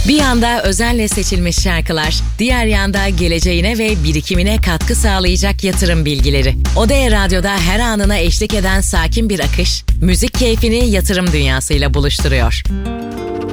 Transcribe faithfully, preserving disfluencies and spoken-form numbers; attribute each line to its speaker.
Speaker 1: Bir yanda özenle seçilmiş şarkılar, diğer yanda geleceğine ve birikimine katkı sağlayacak yatırım bilgileri. Odea Radyo'da her anına eşlik eden sakin bir akış, müzik keyfini yatırım dünyasıyla buluşturuyor.